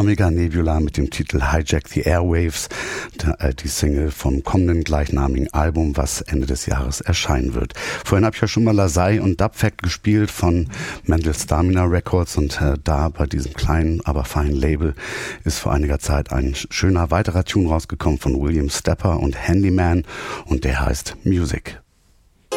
Omega Nebula mit dem Titel Hijack the Airwaves, die Single vom kommenden gleichnamigen Album, was Ende des Jahres erscheinen wird. Vorhin habe ich ja schon mal Lasai und Dubfact gespielt von Mental Stamina Records und da bei diesem kleinen, aber feinen Label ist vor einiger Zeit ein schöner weiterer Tune rausgekommen von William Stepper und Handyman und der heißt Music.